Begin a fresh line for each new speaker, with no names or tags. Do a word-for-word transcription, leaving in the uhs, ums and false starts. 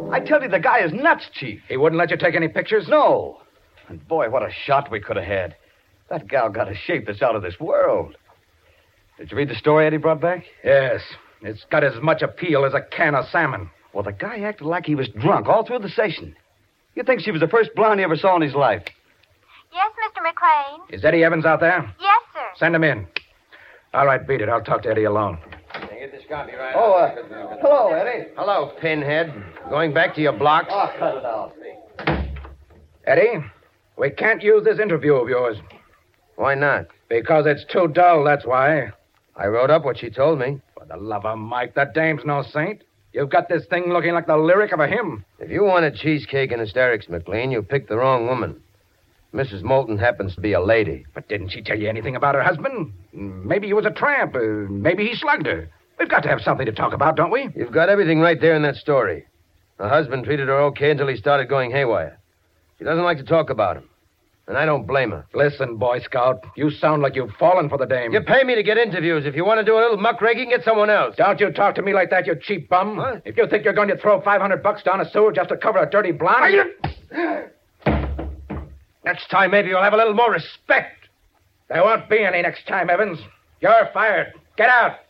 I tell you, the guy is nuts, Chief.
He wouldn't let you take any pictures?
No. And boy, what a shot we could have had. That gal got a shape that's out of this world. Did you read the story Eddie brought back?
Yes. It's got as much appeal as a can of salmon.
Well, the guy acted like he was drunk all through the session. You'd think she was the first blonde he ever saw in his life.
Yes, Mister McLean.
Is Eddie Evans out there?
Yes, sir.
Send him in. All right, beat it. I'll talk to Eddie alone.
Get this copy right
Oh, uh, hello, Eddie.
Hello, Pinhead. Going back to your blocks?
Oh, cut it out.
Eddie, we can't use this interview of yours.
Why not?
Because it's too dull, that's why.
I wrote up what she told me.
For the love of Mike, that dame's no saint. You've got this thing looking like the lyric of a hymn.
If you wanted cheesecake and hysterics, McLean, you picked the wrong woman. Missus Moulton happens to be a lady.
But didn't she tell you anything about her husband? Maybe he was a tramp. Uh, maybe he slugged her. We've got to have something to talk about, don't we?
You've got everything right there in that story. Her husband treated her okay until he started going haywire. She doesn't like to talk about him. And I don't blame her.
Listen, Boy Scout, you sound like you've fallen for the dame.
You pay me to get interviews. If you want to do a little muckraking, get someone else.
Don't you talk to me like that, you cheap bum.
What?
If you think you're going to throw five hundred bucks down a sewer just to cover a dirty blonde...
Next time, maybe you'll have a little more respect.
There won't be any next time, Evans. You're fired. Get out.